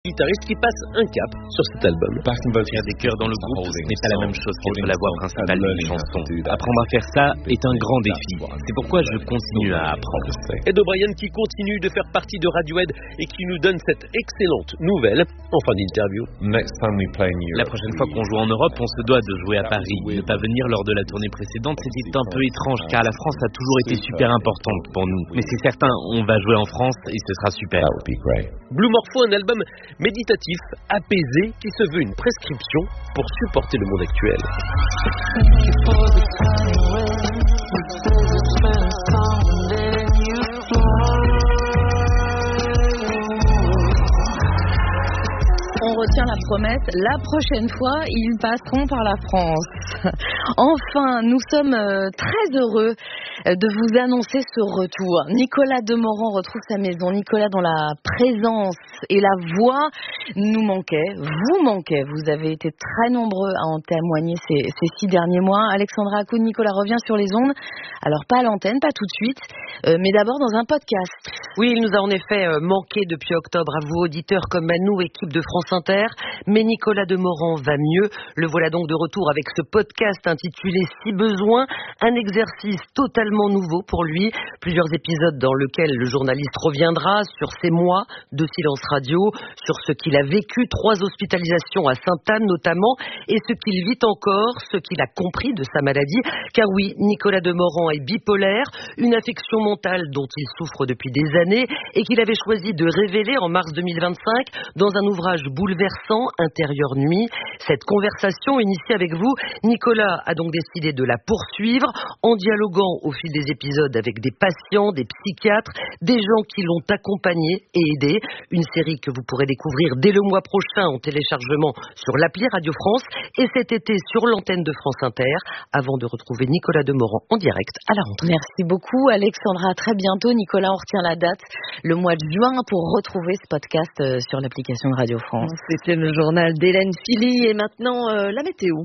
guitariste qui passe un cap sur cet album. Faire des chœurs dans le groupe, ce n'est pas la même chose qu'être la voix principale d'une chanson. Apprendre à faire ça est un grand défi. C'est pourquoi je continue à apprendre. Ed O'Brien qui continue de faire partie de Radiohead et qui nous donne cette excellente nouvelle en fin d'interview. La prochaine fois qu'on joue en Europe, on se doit de jouer à Paris. Ne pas venir lors de la tournée précédente, c'était un peu étrange car la France a toujours été super importante pour nous. Mais c'est certain, on va jouer en France et ce sera super. Blue Morpho, un album méditatif, apaisé, qui se veut une prescription pour supporter le monde actuel. On retient la promesse, la prochaine fois, ils passeront par la France. Enfin, nous sommes très heureux de vous annoncer ce retour. Nicolas Demorand retrouve sa maison. Nicolas dont la présence et la voix nous manquaient, vous manquaient. Vous avez été très nombreux à en témoigner ces 6 derniers mois. Alexandra Akoun, Nicolas revient sur les ondes. Alors pas à l'antenne, pas tout de suite, mais d'abord dans un podcast. Oui, il nous a en effet manqué depuis octobre à vous, auditeurs comme à nous, équipe de France Inter. Mais Nicolas Demorand va mieux. Le voilà donc de retour avec ce podcast intitulé Si besoin, un exercice totalement nouveau pour lui. Plusieurs épisodes dans lesquels le journaliste reviendra sur ces mois de silence radio, sur ce qu'il a vécu, 3 hospitalisations à Sainte-Anne notamment, et ce qu'il vit encore, ce qu'il a compris de sa maladie. Car oui, Nicolas Demorand est bipolaire, une affection mentale dont il souffre depuis des années et qu'il avait choisi de révéler en mars 2025 dans un ouvrage bouleversant, Intérieure nuit. Cette conversation initiée avec vous, Nicolas a donc décidé de la poursuivre en dialoguant au fil des épisodes avec des patients, des psychiatres, des gens qui l'ont accompagné et aidé. Une série que vous pourrez découvrir dès le mois prochain en téléchargement sur l'appli Radio France et cet été sur l'antenne de France Inter avant de retrouver Nicolas Demorand en direct à la rentrée. Merci beaucoup Alexandra, à très bientôt. Nicolas, on retient la date, le mois de juin, pour retrouver ce podcast sur l'application de Radio France. C'était le journal d'Hélène Philly et maintenant la météo.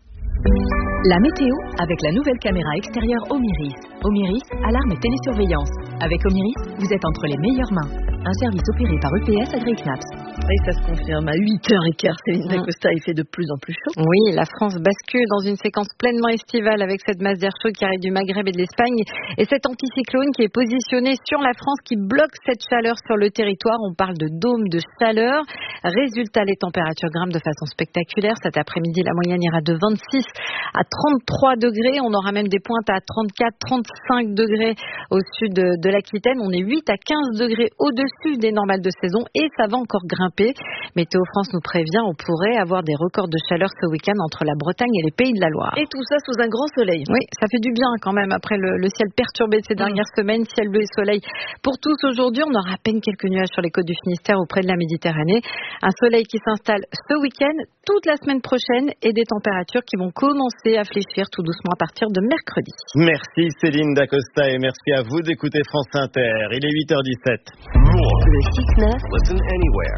La météo avec la nouvelle caméra extérieure Omiris. Omiris, alarme et télésurveillance. Avec Omiris, vous êtes entre les meilleures mains. Un service opéré par EPS AgriKnaps. Et ça se confirme à 8h15. Céline Dacosta, il fait de plus en plus chaud. Oui, la France bascule dans une séquence pleinement estivale avec cette masse d'air chaud qui arrive du Maghreb et de l'Espagne et cet anticyclone qui est positionné sur la France qui bloque cette chaleur sur le territoire. On parle de dôme de chaleur. Résultat, les températures grimpent de façon spectaculaire. Cet après-midi, la moyenne ira de 26 à 33 degrés. On aura même des pointes à 34, 35 degrés au sud de l'Aquitaine. On est 8 à 15 degrés au-dessus des normales de saison et ça va encore grimper. Météo France nous prévient, on pourrait avoir des records de chaleur ce week-end entre la Bretagne et les Pays de la Loire. Et tout ça sous un grand soleil. Oui, ça fait du bien quand même après le ciel perturbé de ces dernières semaines. Ciel bleu et soleil pour tous aujourd'hui. On aura à peine quelques nuages sur les côtes du Finistère auprès de la Méditerranée. Un soleil qui s'installe ce week-end, toute la semaine prochaine et des températures qui vont commencer à fléchir tout doucement à partir de mercredi. Merci Céline Dacosta et merci à vous d'écouter France Inter. Il est 8h17. Le 6-9 Listen anywhere.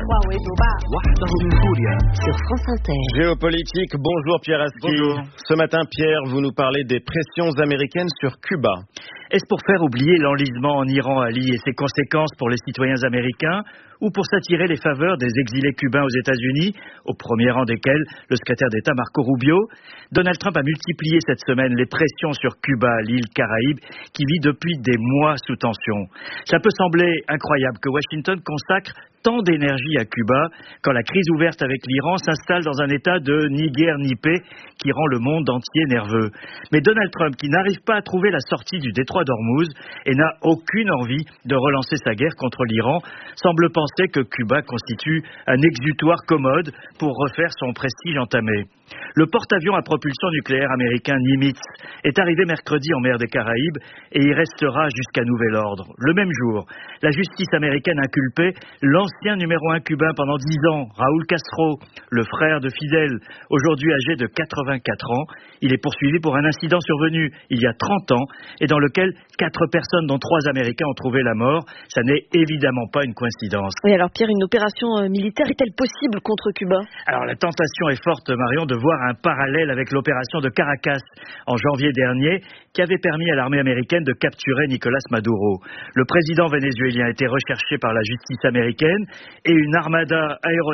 sur France Inter. Géopolitique, bonjour Pierre Aski. Bonjour. Ce matin, Pierre, vous nous parlez des pressions américaines sur Cuba. Est-ce pour faire oublier l'enlisement en Iran, Ali, et ses conséquences pour les citoyens américains, ou pour s'attirer les faveurs des exilés cubains aux États-Unis, au premier rang desquels le secrétaire d'État Marco Rubio? Donald Trump a multiplié cette semaine les pressions sur Cuba, l'île Caraïbe, qui vit depuis des mois sous tension. Ça peut sembler incroyable que Washington consacre tant d'énergie à Cuba quand la crise ouverte avec l'Iran s'installe dans un état de ni guerre ni paix qui rend le monde entier nerveux. Mais Donald Trump, qui n'arrive pas à trouver la sortie du détroit d'Ormuz et n'a aucune envie de relancer sa guerre contre l'Iran, semble penser que Cuba constitue un exutoire commode pour refaire son prestige entamé. Le porte-avions à propulsion nucléaire américain Nimitz est arrivé mercredi en mer des Caraïbes et y restera jusqu'à nouvel ordre. Le même jour, la justice américaine inculpait l'ancien numéro 1 cubain pendant 10 ans, Raúl Castro, le frère de Fidel, aujourd'hui âgé de 84 ans. Il est poursuivi pour un incident survenu il y a 30 ans et dans lequel 4 personnes, dont 3 Américains, ont trouvé la mort. Ça n'est évidemment pas une coïncidence. Oui, alors Pierre, une opération militaire est-elle possible contre Cuba? Alors la tentation est forte, Marion, de voir un parallèle avec l'opération de Caracas en janvier dernier qui avait permis à l'armée américaine de capturer Nicolás Maduro. Le président vénézuélien était recherché par la justice américaine et une armada aéronautique